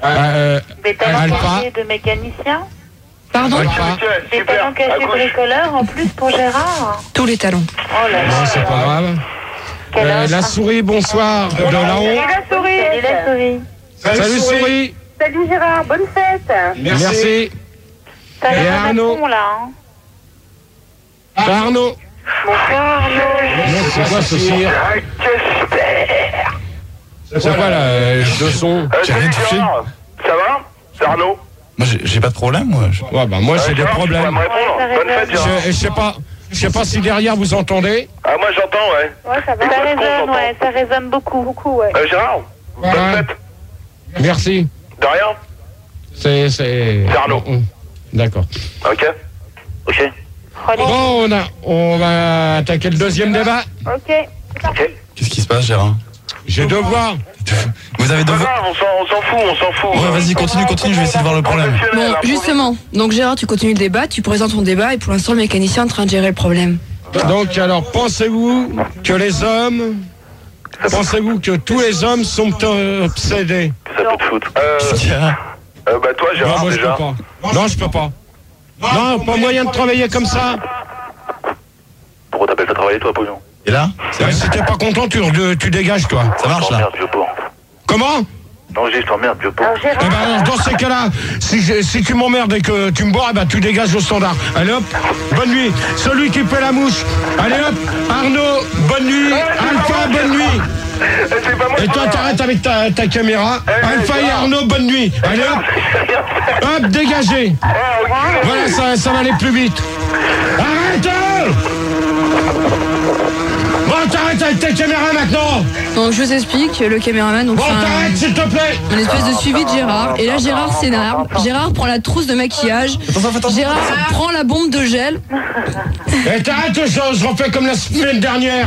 Des talents Alpha. cachés de mécanicien. Pardon? Alpha. Des talents cachés de bricoleur en plus pour Gérard. Tous les talons. Oh là là. Non, c'est pas grave. Quel âge? La souris, bonsoir. De là-haut. Salut la souris. Salut la souris. Salut souris. Salut Gérard, bonne fête. Merci. T'as Et l'air Arnaud. bon là. Hein. Arnaud. Bonsoir Arnaud. Non, c'est quoi ce cire? C'est quoi là, le son? J'ai rien touché. Ça va? C'est Arnaud? Moi, j'ai pas de problème, moi. Ouais, bah moi j'ai des Gérard, tu pourras problèmes. me répondre. Bonne fête, Gérard. Je sais pas si derrière vous entendez. Ah, moi j'entends, ouais. Ouais, ça va. Ça résonne, ouais, ça résonne beaucoup, ouais. Gérard, bonne Ouais. fête. Merci. De rien. C'est Arnaud. D'accord. Ok. Ok. Bon, on va attaquer le deuxième débat. Ok. Qu'est-ce qui se passe, Gérard? J'ai devoir. Vous avez Pas devoir. grave, on s'en fout. Ouais, vas-y, continue, je vais essayer de voir le problème. Bon, justement. Donc Gérard, tu continues le débat, tu présentes ton débat et pour l'instant le mécanicien est en train de gérer le problème. Donc alors, pensez-vous que tous les hommes sont obsédés? Ça peut te foutre. Gérard. Bah toi, Non, Gérard, moi je peux déjà. pas. Non, je peux pas. Non, pas moyen de travailler comme ça. Pourquoi t'appelles ça travailler, toi, Pognon? Et là? Ouais, si t'es pas content, tu dégages, toi. Ça marche, là? Vieux pot. Comment? Non, je t'emmerde, vieux pot. Alors Eh Gérard, ben alors, dans ces cas-là, si tu m'emmerdes et que tu me bois, eh ben, tu dégages au standard. Allez hop, bonne nuit. Celui qui fait la mouche. Allez hop, Arnaud, bonne nuit. Alpha, bonne nuit. C'est pas moi. Et toi, t'arrêtes avec ta caméra. Alpha et Arnaud, bonne nuit. Allez hop, hop, dégagez. Voilà, ça va aller plus vite. Arrête! Bon, t'arrêtes avec ta caméra maintenant. Donc je vous explique, le caméraman donc Bon, fait t'arrêtes, s'il te plaît. une espèce de suivi de Gérard. Et là Gérard s'énerve. Gérard prend la trousse de maquillage. Gérard prend la bombe de gel. Et t'arrêtes, je refais comme la semaine dernière.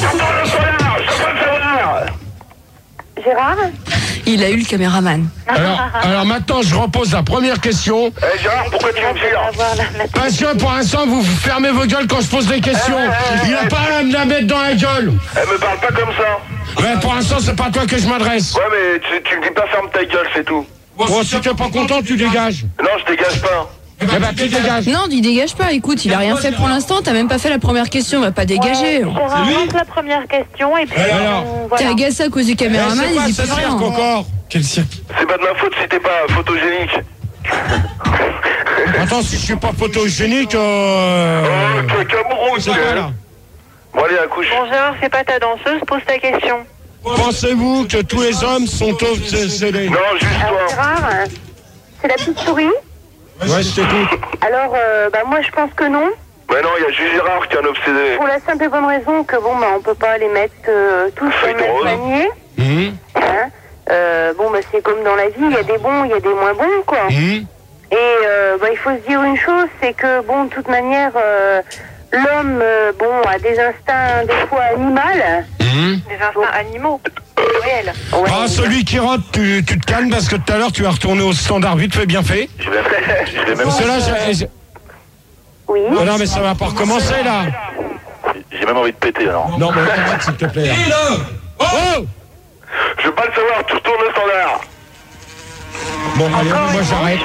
Gérard, Il a eu le caméraman. Alors maintenant, je repose la première question. Gérard, pourquoi tu me on va tires? voir la Parce que pour l'instant, vous fermez vos gueules quand je pose des questions. Il n'a pas à me la mettre dans la gueule. Elle me parle pas comme ça. Mais pour l'instant, c'est pas à toi que je m'adresse. Ouais, mais tu me dis pas ferme ta gueule, c'est tout. Bon, si t'es pas content, tu dégages. Non, je dégage pas. Eh ben, tu dégages. Non, il dégage pas. Écoute, il a rien fait pour l'instant. T'as même pas fait la première question. Il va pas dégager. Gérard, lance la première question et puis Alors, T'es voilà. agacé à cause du caméraman. c'est Il pas dit ce pas rien. cirque encore. Quel cirque? C'est pas de ma faute si t'es pas photogénique. Attends, si je suis pas photogénique, Cameroun, c'est quoi là? Bon, allez, accouche. Bon Gérard, c'est pas ta danseuse, pose ta question. Pensez-vous que tous les hommes sont obsédés? Non, juste Alors toi. Gérard, c'est la petite souris. Ouais, je t'écoute. Alors, moi je pense que non. Mais non, il y a juste Gérard qui est un obsédé. Pour la simple et bonne raison que on peut pas les mettre tous sur Feuille le de même rose. panier. Hein. C'est comme dans la vie, il y a des bons, il y a des moins bons, quoi. Et il faut se dire une chose, c'est que de toute manière, l'homme, a des instincts des fois animaux. Des instincts animaux. Réels. Ouais. Ah, celui qui rentre, tu te calmes parce que tout à l'heure, tu vas retourner au standard vite fait, bien fait. Je vais même... Parce que là, Oui. oh non, mais ça va pas recommencer là. J'ai même envie de péter, alors. Non, mais arrête, s'il te plaît. Là. Oh! Je veux pas le savoir, tu retournes au standard. Bon, allez, moi j'arrête.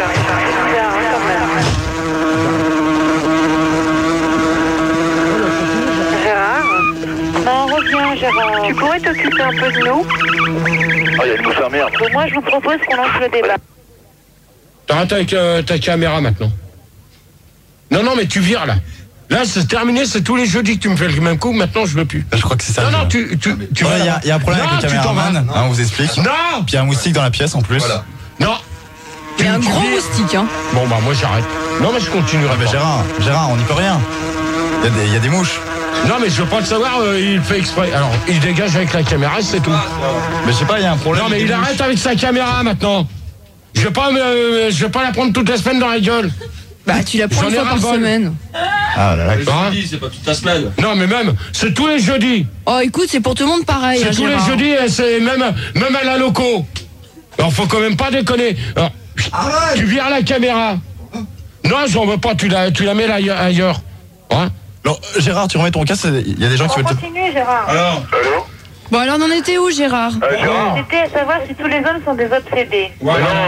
Gérard. Non, reviens Gérard. Tu pourrais t'occuper un peu de nous. Ah, il y a une mousse à merde. Donc moi je vous propose qu'on lance le débat. T'arrêtes avec ta caméra maintenant. Non, mais tu vires là. Là, c'est terminé, c'est tous les jeudis que tu me fais le même coup, maintenant je veux plus. Je crois que c'est ça. Non, tu Ouais, vas. il y a un problème Non, avec le tu t'en vas. caméraman. On vous explique. Non! Puis il y a un moustique dans la pièce en plus. Voilà. Non! Il y a un Tu gros vires. moustique, hein. Bon, bah, moi j'arrête. Non, mais je continuerai. Ah, mais pas. Gérard, on n'y peut rien. Il y a des mouches. Non, mais je veux pas le savoir, il fait exprès. Alors, il dégage avec la caméra, c'est tout. Mais je sais pas, il y a un problème. Non, mais il arrête avec sa caméra maintenant. Je vais pas la prendre toutes les semaines dans la gueule. Bah, tu la prends J'en une ai fois par ras-le-bol. semaine. Ah là là. Hein? C'est pas toute la semaine. Non, mais même, c'est tous les jeudis. Oh, écoute, c'est pour tout le monde pareil. C'est hein, tous les Gérard. jeudis, et c'est même à la loco. Alors, faut quand même pas déconner. Alors, tu vires la caméra. Non, j'en veux pas, tu la mets là ailleurs. Hein? Alors, Gérard, tu remets ton casque, il y a des gens qui On veulent te... continue Gérard. Allô? Bon, alors, on en était où, Gérard? Gérard? C'était à savoir si tous les hommes sont des obsédés. Voilà.